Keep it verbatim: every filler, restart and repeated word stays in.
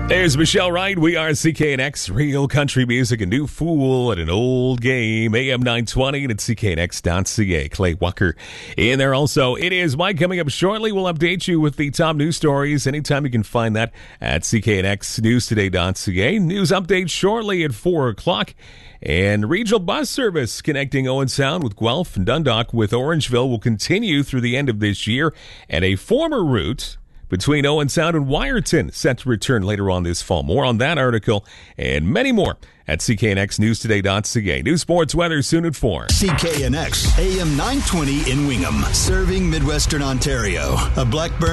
There's Michelle Wright. We are C K N X, real country music, a new fool at an old game. A M nine twenty and at C K N X dot C A. Clay Walker in there also. It is Mike coming up shortly. We'll update you with the top news stories. Anytime you can find that at C K N X news today dot C A. News update shortly at four o'clock. And regional bus service connecting Owen Sound with Guelph and Dundalk with Orangeville will continue through the end of this year. And a former route between Owen Sound and Wyerton set to return later on this fall. More on that article and many more at C K N X news today dot C A. News, sports, weather soon at four. C K N X A M nine twenty in Wingham, serving Midwestern Ontario. A Blackburn